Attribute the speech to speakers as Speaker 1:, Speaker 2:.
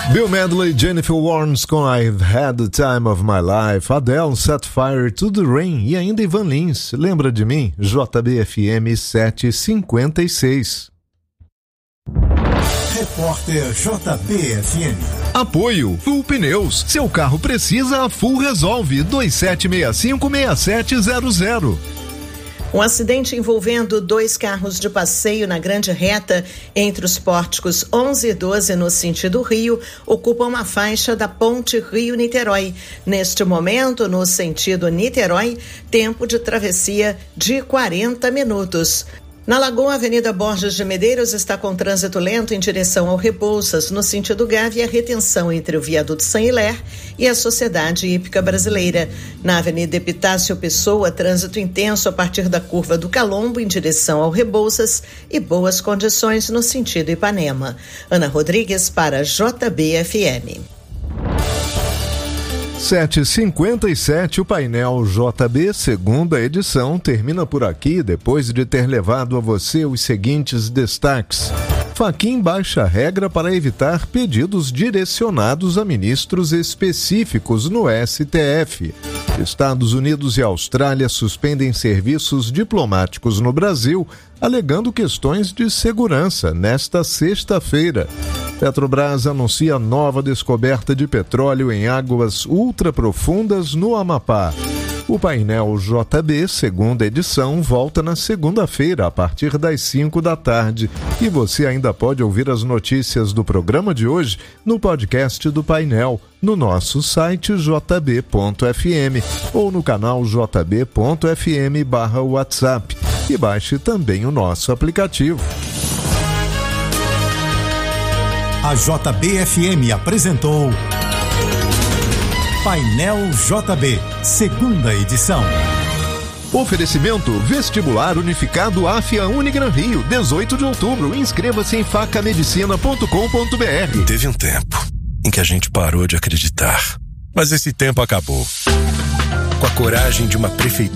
Speaker 1: Bill Medley, Jennifer Warnes com I've Had the Time of My Life, Adele, Set Fire to the Rain e ainda Ivan Lins, Lembra de Mim, JBFM 756.
Speaker 2: Repórter JBFM.
Speaker 1: Apoio Full Pneus, seu carro precisa, a Full resolve, 2765-6700.
Speaker 3: Um acidente envolvendo 2 carros de passeio na grande reta entre os pórticos 11 e 12 no sentido Rio ocupa uma faixa da ponte Rio-Niterói. Neste momento, no sentido Niterói, tempo de travessia de 40 minutos. Na Lagoa, Avenida Borges de Medeiros está com trânsito lento em direção ao Rebouças, no sentido Gávea, retenção entre o viaduto São Hilaire e a Sociedade Hípica Brasileira. Na Avenida Epitácio Pessoa, trânsito intenso a partir da curva do Calombo em direção ao Rebouças e boas condições no sentido Ipanema. Ana Rodrigues para JBFM.
Speaker 1: 7h57, o painel JB, segunda edição, termina por aqui, depois de ter levado a você os seguintes destaques. Fachin baixa a regra para evitar pedidos direcionados a ministros específicos no STF. Estados Unidos e Austrália suspendem serviços diplomáticos no Brasil, alegando questões de segurança nesta sexta-feira. Petrobras anuncia nova descoberta de petróleo em águas ultraprofundas no Amapá. O painel JB, segunda edição, volta na segunda-feira, a partir das 5 da tarde. E você ainda pode ouvir as notícias do programa de hoje no podcast do painel, no nosso site jb.fm ou no canal jb.fm/WhatsApp. E baixe também o nosso aplicativo.
Speaker 2: A JBFM apresentou Painel JB, segunda edição.
Speaker 1: Oferecimento Vestibular Unificado AFIA Unigran Rio, 18 de outubro. Inscreva-se em facamedicina.com.br.
Speaker 4: Teve um tempo em que a gente parou de acreditar, mas esse tempo acabou. Com a coragem de uma prefeitura